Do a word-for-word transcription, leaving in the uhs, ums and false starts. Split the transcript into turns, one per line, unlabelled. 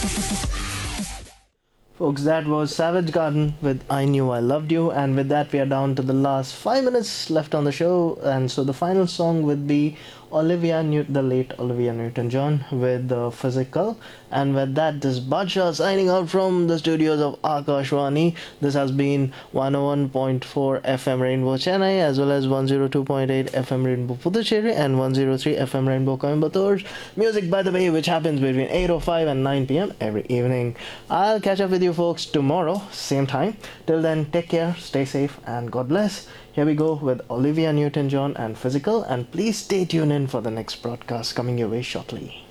Folks, that was Savage Garden with I Knew I Loved You, and with that, we are down to the last five minutes left on the show. And so, the final song would be Olivia Newt, the late Olivia Newton John, with the Physical. And with that, this is Badshaw signing out from the studios of Akashwani. This has been one oh one point four F M Rainbow Chennai, as well as one oh two point eight F M Rainbow Puducherry, and one oh three F M Rainbow Coimbatore. Music, by the way, which happens between eight oh five and nine p m every evening. I'll catch up with you folks tomorrow, same time. Till then, take care, stay safe, and God bless. Here we go with Olivia Newton John and Physical, and please stay tuned in for the next broadcast coming your way shortly.